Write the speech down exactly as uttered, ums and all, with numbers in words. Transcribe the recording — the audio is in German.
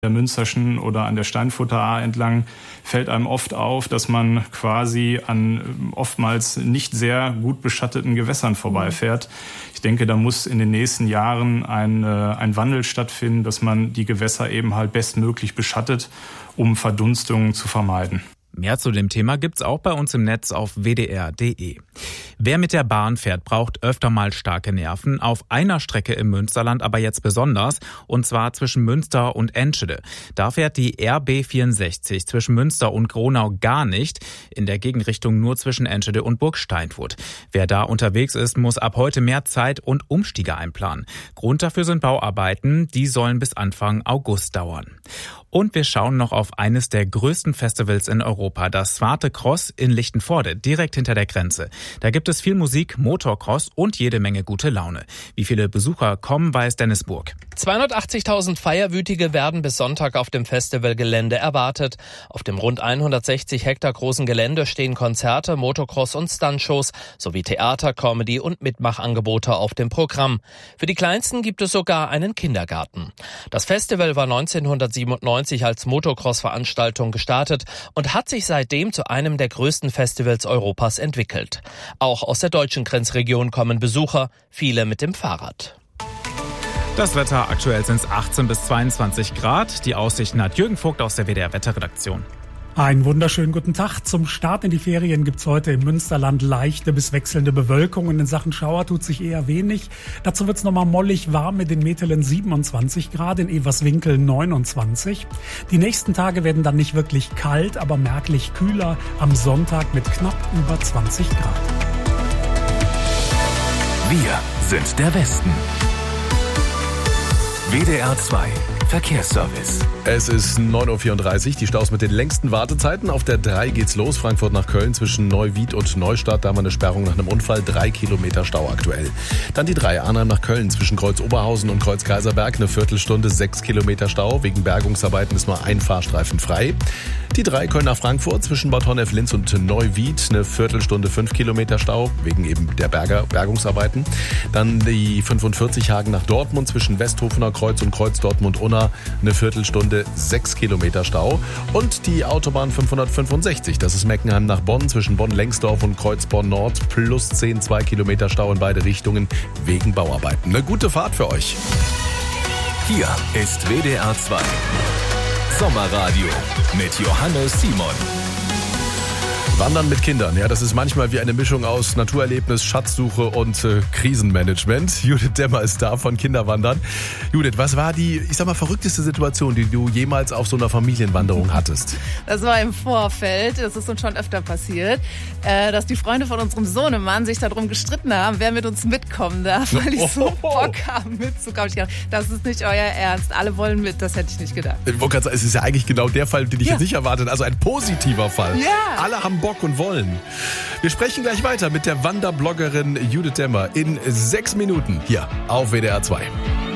der Münsterschen oder an der Steinfurter Ahr entlang fällt einem oft auf, dass man quasi an oftmals nicht sehr gut beschatteten Gewässern vorbeifährt. Ich denke, da muss in den nächsten Jahren ein, ein Wandel stattfinden, dass man die Gewässer eben halt bestmöglich beschattet, um Verdunstungen zu vermeiden. Mehr zu dem Thema gibt's auch bei uns im Netz auf w d r punkt d e. Wer mit der Bahn fährt, braucht öfter mal starke Nerven. Auf einer Strecke im Münsterland aber jetzt besonders, und zwar zwischen Münster und Enschede. Da fährt die R B vierundsechzig zwischen Münster und Gronau gar nicht, in der Gegenrichtung nur zwischen Enschede und Burg Steinfurt. Wer da unterwegs ist, muss ab heute mehr Zeit und Umstiege einplanen. Grund dafür sind Bauarbeiten, die sollen bis Anfang August dauern. Und wir schauen noch auf eines der größten Festivals in Europa, das Zwarte Cross in Lichtenvoorde, direkt hinter der Grenze. Da gibt es viel Musik, Motocross und jede Menge gute Laune. Wie viele Besucher kommen, weiß Dennis Burg. zweihundertachtzigtausend Feierwütige werden bis Sonntag auf dem Festivalgelände erwartet. Auf dem rund hundertsechzig Hektar großen Gelände stehen Konzerte, Motocross- und Stuntshows sowie Theater, Comedy- und Mitmachangebote auf dem Programm. Für die Kleinsten gibt es sogar einen Kindergarten. Das Festival war neunzehnhundertsiebenundneunzig als Motocross-Veranstaltung gestartet und hat sich seitdem zu einem der größten Festivals Europas entwickelt. Auch aus der deutschen Grenzregion kommen Besucher, viele mit dem Fahrrad. Das Wetter, aktuell sind es achtzehn bis zweiundzwanzig Grad. Die Aussichten hat Jürgen Vogt aus der W D R-Wetterredaktion. Einen wunderschönen guten Tag. Zum Start in die Ferien gibt's heute im Münsterland leichte bis wechselnde Bewölkung und in Sachen Schauer tut sich eher wenig. Dazu wird's nochmal mollig warm mit den Metelen siebenundzwanzig Grad, in Everswinkel neunundzwanzig. Die nächsten Tage werden dann nicht wirklich kalt, aber merklich kühler. Am Sonntag mit knapp über zwanzig Grad. Wir sind der Westen. W D R zwei Verkehrsservice. Es ist neun Uhr vierunddreißig, die Staus mit den längsten Wartezeiten. Auf der drei geht's los, Frankfurt nach Köln zwischen Neuwied und Neustadt. Da haben wir eine Sperrung nach einem Unfall, drei Kilometer Stau aktuell. Dann die drei Arnhem nach Köln zwischen Kreuz Oberhausen und Kreuz Kaiserberg, eine Viertelstunde, sechs Kilometer Stau. Wegen Bergungsarbeiten ist nur ein Fahrstreifen frei. Die drei Köln nach Frankfurt zwischen Bad Honnef-Linz und Neuwied, eine Viertelstunde, fünf Kilometer Stau, wegen eben der Berger Bergungsarbeiten. Dann die fünfundvierzig Hagen nach Dortmund zwischen Westhofener Kreuz und Kreuz Dortmund-Unna, eine Viertelstunde, sechs Kilometer Stau. Und die Autobahn fünfhundertfünfundsechzig, das ist Meckenheim nach Bonn zwischen Bonn-Lengsdorf und Kreuz Bonn-Nord, plus zehn, zwei Kilometer Stau in beide Richtungen wegen Bauarbeiten. Eine gute Fahrt für euch. Hier ist W D R zwei Sommerradio mit Johannes Simon. Wandern mit Kindern, ja, das ist manchmal wie eine Mischung aus Naturerlebnis, Schatzsuche und äh, Krisenmanagement. Judith Demmer ist da von Kinderwandern. Judith, was war die, ich sag mal, verrückteste Situation, die du jemals auf so einer Familienwanderung hattest? Das war im Vorfeld, das ist uns schon öfter passiert, äh, dass die Freunde von unserem Sohnemann sich darum gestritten haben, wer mit uns mitkommen darf, weil ich so Bock habe mitzukommen. Ich dachte, das ist nicht euer Ernst, alle wollen mit, das hätte ich nicht gedacht. Ich wollte gerade sagen, es ist ja eigentlich genau der Fall, den ich ja. jetzt nicht erwartet, also ein positiver Fall. Ja. Alle haben Bock und wollen. Wir sprechen gleich weiter mit der Wanderbloggerin Judith Demmer in sechs Minuten hier auf W D R zwei.